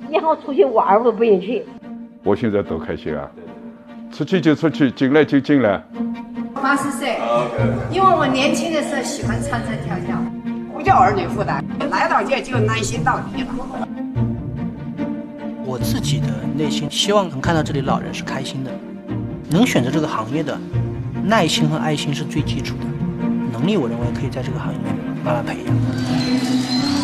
你好出去玩我都不愿意去。 我现在多开心啊！出去就出去，进来就进来。 80岁，因为我年轻的时候喜欢唱唱跳跳， 不叫儿女负担，来到这就耐心到底了。 我自己的内心希望能看到这里老人是开心的，能选择这个行业的耐心和爱心是最基础的，能力我认为可以在这个行业慢慢培养。